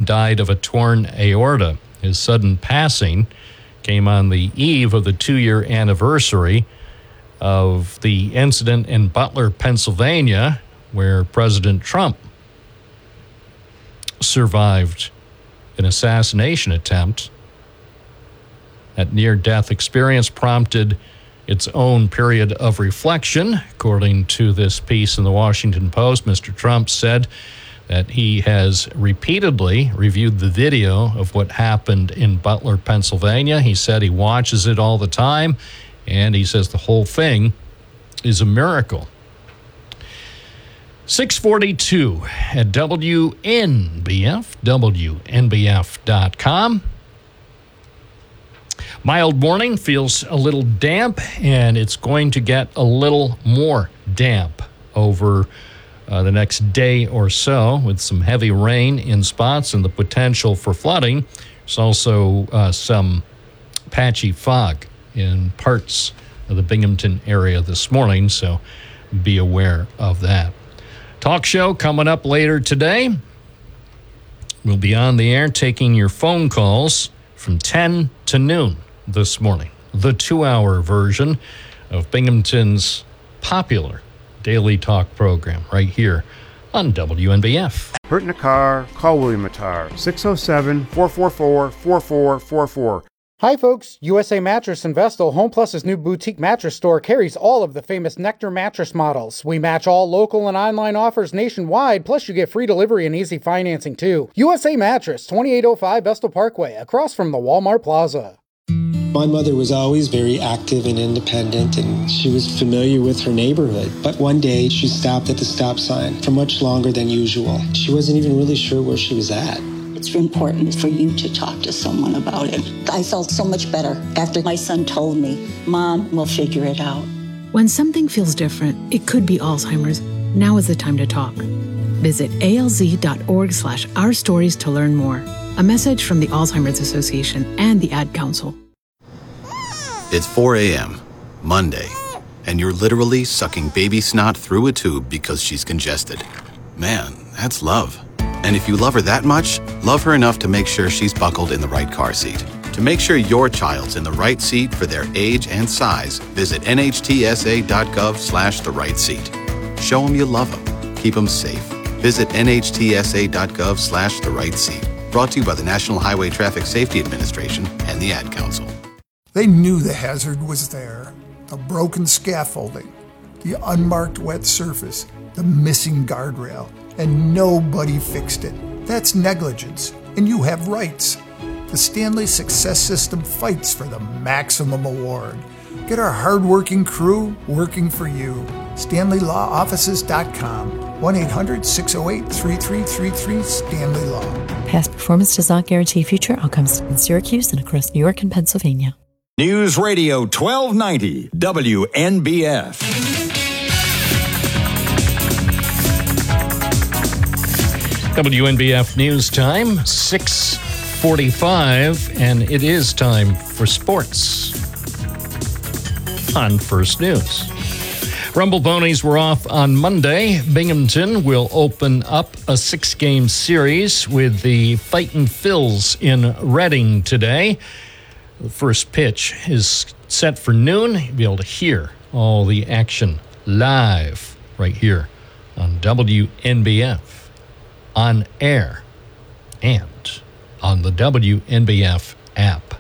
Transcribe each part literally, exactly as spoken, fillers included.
died of a torn aorta. His sudden passing came on the eve of the two-year anniversary of the incident in Butler, Pennsylvania, where President Trump survived an assassination attempt. That near-death experience prompted its own period of reflection. According to this piece in the Washington Post, Mister Trump said that he has repeatedly reviewed the video of what happened in Butler, Pennsylvania. He said he watches it all the time, and he says the whole thing is a miracle. six forty-two at W N B F, W N B F dot com. Mild morning, feels a little damp, and it's going to get a little more damp over uh, the next day or so with some heavy rain in spots and the potential for flooding. There's also uh, some patchy fog in parts of the Binghamton area this morning, so be aware of that. Talk show coming up later today. We'll be on the air taking your phone calls from ten to noon this morning. The two-hour version of Binghamton's popular daily talk program right here on W N B F. Hurt in a car? Call William Attar, six oh seven, four four four, four four four four. Hi folks, U S A Mattress in Vestal, Home Plus's new boutique mattress store, carries all of the famous Nectar mattress models. We match all local and online offers nationwide, plus you get free delivery and easy financing too. U S A Mattress, twenty-eight oh five Vestal Parkway, across from the Walmart Plaza. My mother was always very active and independent, and she was familiar with her neighborhood. But one day, she stopped at the stop sign for much longer than usual. She wasn't even really sure where she was at. It's important for you to talk to someone about it. I felt so much better after my son told me, Mom, we'll figure it out. When something feels different, it could be Alzheimer's. Now is the time to talk. Visit alz.org slash our stories to learn more. A message from the Alzheimer's Association and the Ad Council. It's four a.m., Monday, and you're literally sucking baby snot through a tube because she's congested. Man, that's love. And if you love her that much, love her enough to make sure she's buckled in the right car seat. To make sure your child's in the right seat for their age and size, visit nhtsa.gov slash the right seat. Show them you love them. Keep them safe. Visit nhtsa.gov slash the right seat. Brought to you by the National Highway Traffic Safety Administration and the Ad Council. They knew the hazard was there. The broken scaffolding, the unmarked wet surface, the missing guardrail, and nobody fixed it. That's negligence, and you have rights. The Stanley Success System fights for the maximum award. Get our hardworking crew working for you. stanley law offices dot com. one eight hundred, six oh eight, three three three three, Stanley Law. Past performance does not guarantee future outcomes in Syracuse and across New York and Pennsylvania. News Radio twelve ninety, W N B F. W N B F News Time, six forty-five, and it is time for sports on First News. Rumble Ponies were off on Monday. Binghamton will open up a six-game series with the Fightin' Phils in Reading today. The first pitch is set for noon. You'll be able to hear all the action live right here on W N B F, on air, and on the W N B F app.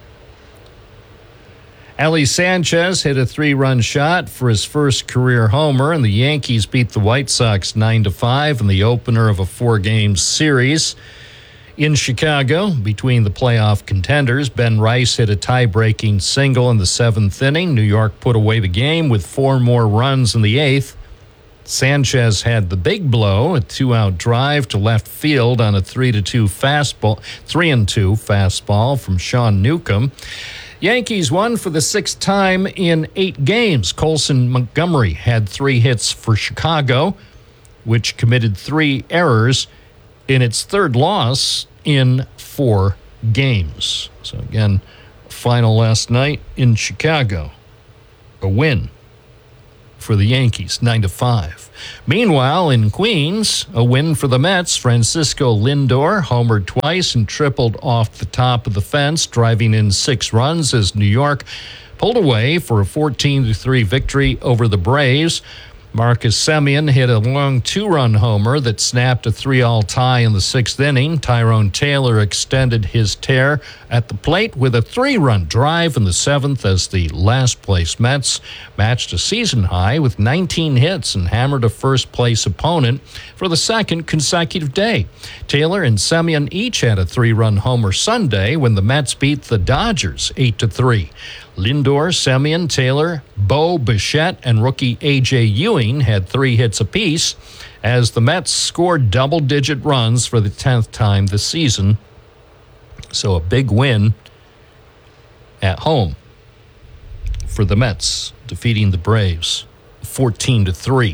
Ali Sanchez hit a three-run shot for his first career homer, and the Yankees beat the White Sox nine to five in the opener of a four-game series. In Chicago, between the playoff contenders, Ben Rice hit a tie-breaking single in the seventh inning. New York put away the game with four more runs in the eighth. Sanchez had the big blow, a two-out drive to left field on a three to two fastball, three and two fastball from Sean Newcomb. Yankees won for the sixth time in eight games. Colson Montgomery had three hits for Chicago, which committed three errors in its third loss in four games. So again, final last night in Chicago, a win for the Yankees, nine to five. Meanwhile, in Queens, a win for the Mets. Francisco Lindor homered twice and tripled off the top of the fence, driving in six runs as New York pulled away for a fourteen to three victory over the Braves. Marcus Semien hit a long two-run homer that snapped a three-all tie in the sixth inning. Tyrone Taylor extended his tear at the plate with a three-run drive in the seventh as the last-place Mets matched a season high with nineteen hits and hammered a first-place opponent for the second consecutive day. Taylor and Semien each had a three-run homer Sunday when the Mets beat the Dodgers eight to three. Lindor, Semien, Taylor, Bo Bichette, and rookie A J Ewing had three hits apiece as the Mets scored double-digit runs for the tenth time this season. So a big win at home for the Mets, defeating the Braves fourteen to three.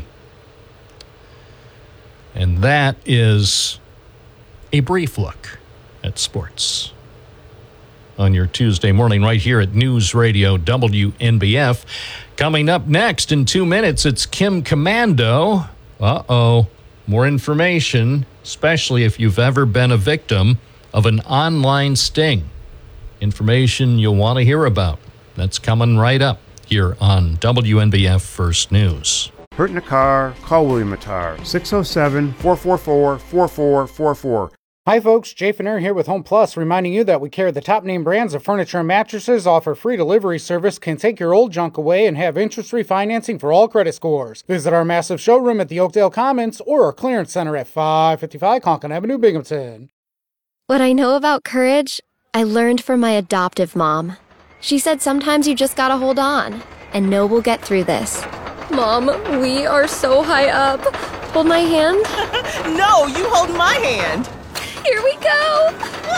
And that is a brief look at sports on your Tuesday morning right here at News Radio W N B F. Coming up next in two minutes, it's Kim Komando. Uh-oh. More information, especially if you've ever been a victim of an online sting. Information you'll want to hear about. That's coming right up here on W N B F First News. Hurt in a car? Call William Matar, six oh seven, four four four, four four four four. Hi folks, Jay Finner here with Home Plus, reminding you that we carry the top name brands of furniture and mattresses, offer free delivery service, can take your old junk away, and have interest-free financing for all credit scores. Visit our massive showroom at the Oakdale Commons or our clearance center at five fifty-five Conklin Avenue, Binghamton. What I know about courage, I learned from my adoptive mom. She said sometimes you just gotta hold on and know we'll get through this. Mom, we are so high up. Hold my hand. No, you hold my hand. Here we go!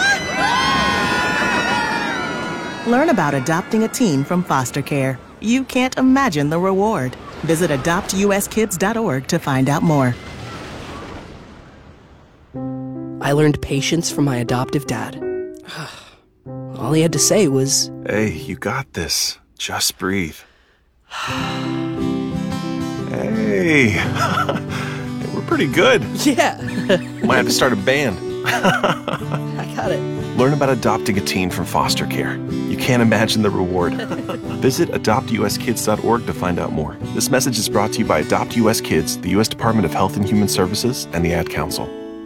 Learn about adopting a teen from foster care. You can't imagine the reward. Visit adopt u s kids dot org to find out more. I learned patience from my adoptive dad. All he had to say was, "Hey, you got this. Just breathe." Hey, we're pretty good. Yeah. Might have to start a band. I got it. Learn about adopting a teen from foster care. You can't imagine the reward. Visit adopt u s kids dot org to find out more. This message is brought to you by Adopt U S Kids, the U S Department of Health and Human Services, and the Ad Council.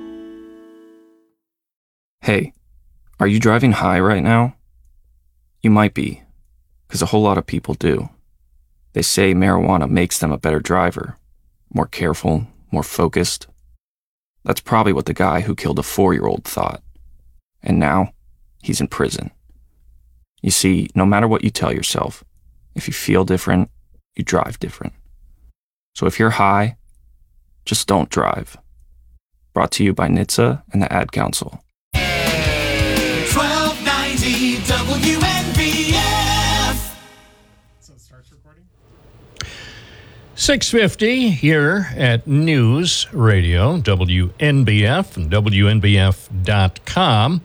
Hey, are you driving high right now? You might be, because a whole lot of people do. They say marijuana makes them a better driver, more careful, more focused. That's probably what the guy who killed a four-year-old thought. And now, he's in prison. You see, no matter what you tell yourself, if you feel different, you drive different. So if you're high, just don't drive. Brought to you by N H T S A and the Ad Council. twelve ninety W N B F. So it starts recording? six fifty here at News Radio, W N B F and W N B F dot com.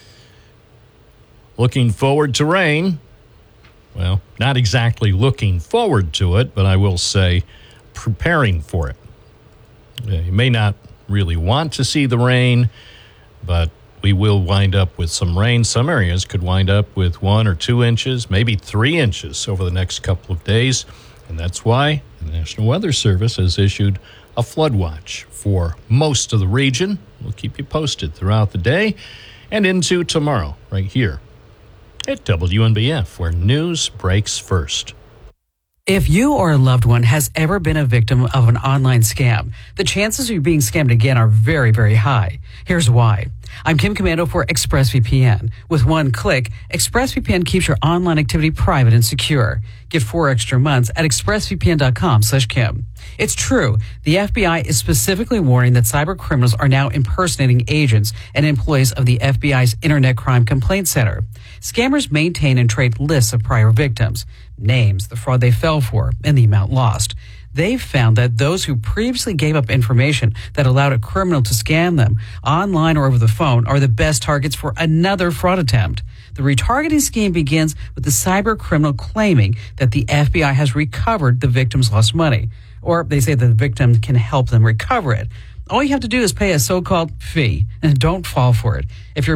Looking forward to rain. Well, not exactly looking forward to it, but I will say preparing for it. You may not really want to see the rain, but we will wind up with some rain. Some areas could wind up with one or two inches, maybe three inches over the next couple of days. And that's why the National Weather Service has issued a flood watch for most of the region. We'll keep you posted throughout the day and into tomorrow right here at W N B F, where news breaks first. If you or a loved one has ever been a victim of an online scam, the chances of you being scammed again are very, very high. Here's why. I'm Kim Komando for ExpressVPN. With one click, ExpressVPN keeps your online activity private and secure. Get four extra months at expressvpn.com slash Kim. It's true. The F B I is specifically warning that cyber criminals are now impersonating agents and employees of the F B I's Internet Crime Complaint Center. Scammers maintain and trade lists of prior victims, names, the fraud they fell for, and the amount lost. They've found that those who previously gave up information that allowed a criminal to scam them online or over the phone are the best targets for another fraud attempt. The retargeting scheme begins with the cyber criminal claiming that the F B I has recovered the victim's lost money, or they say the victim can help them recover it. All you have to do is pay a so-called fee, and don't fall for it. If you're